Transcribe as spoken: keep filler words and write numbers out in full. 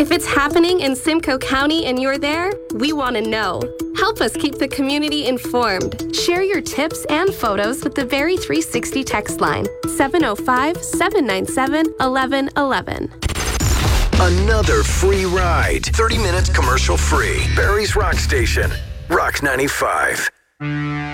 If it's happening in Simcoe County and you're there, we want to know. Help us keep the community informed. Share your tips and photos with the Barrie three sixty text line, seven oh five, seven nine seven, one one one one. Another free ride. thirty minutes commercial free. Barrie's Rock Station. Rock ninety-five.